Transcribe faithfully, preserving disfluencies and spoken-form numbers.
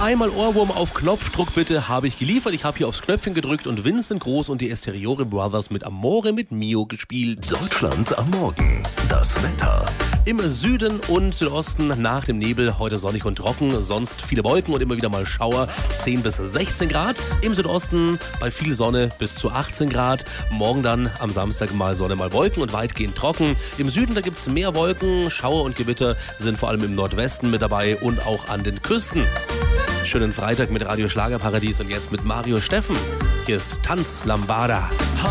Einmal Ohrwurm auf Knopfdruck bitte, habe ich geliefert. Ich habe hier aufs Knöpfchen gedrückt und Vincent Groß und die Esteriore Brothers mit Amore mit Mio gespielt. Deutschland am Morgen. Das Wetter. Im Süden und Südosten nach dem Nebel heute sonnig und trocken, sonst viele Wolken und immer wieder mal Schauer, zehn bis sechzehn Grad. Im Südosten bei viel Sonne bis zu achtzehn Grad. Morgen dann am Samstag mal Sonne, mal Wolken und weitgehend trocken. Im Süden, da gibt es mehr Wolken, Schauer und Gewitter sind vor allem im Nordwesten mit dabei und auch an den Küsten. Schönen Freitag mit Radio Schlagerparadies und jetzt mit Mario Steffen. Hier ist Tanz Lambada.